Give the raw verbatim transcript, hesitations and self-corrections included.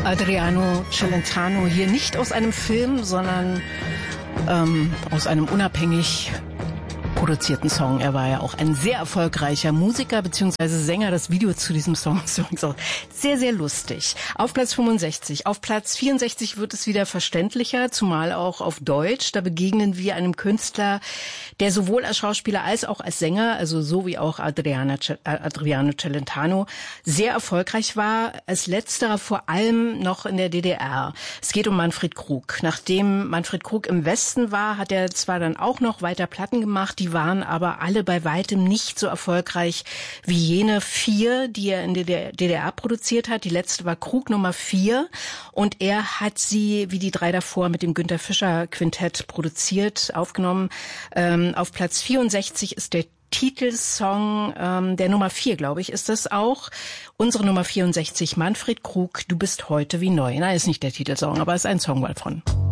Adriano Celentano hier nicht aus einem Film, sondern ähm, aus einem unabhängig produzierten Song. Er war ja auch ein sehr erfolgreicher Musiker bzw. Sänger. Das Video zu diesem Song ist übrigens auch sehr, sehr lustig. Auf Platz fünfundsechzig. Auf Platz vierundsechzig wird es wieder verständlicher, zumal auch auf Deutsch. Da begegnen wir einem Künstler, der sowohl als Schauspieler als auch als Sänger, also so wie auch Adriana, Adriano Celentano, sehr erfolgreich war. Als letzterer vor allem noch in der D D R. Es geht um Manfred Krug. Nachdem Manfred Krug im Westen war, hat er zwar dann auch noch weiter Platten gemacht, die waren aber alle bei weitem nicht so erfolgreich wie jene vier, die er in der D D R produziert hat. Die letzte war Krug Nummer vier und er hat sie, wie die drei davor, mit dem Günter Fischer Quintett produziert, aufgenommen. Ähm, auf Platz vierundsechzig ist der Titelsong ähm, der Nummer vier, glaube ich, ist das auch. Unsere Nummer vierundsechzig, Manfred Krug, Du bist heute wie neu. Nein, ist nicht der Titelsong, aber ist ein Song mal von.